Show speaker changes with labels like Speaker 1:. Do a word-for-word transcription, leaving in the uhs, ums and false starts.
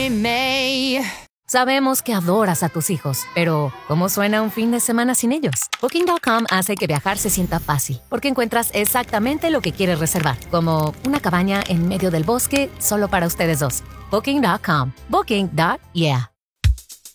Speaker 1: May.
Speaker 2: Sabemos que adoras a tus hijos, pero ¿cómo suena un fin de semana sin ellos? Booking punto com hace que viajar se sienta fácil, porque encuentras exactamente lo que quieres reservar, como una cabaña en medio del bosque solo para ustedes dos. Booking punto com. Booking. Yeah.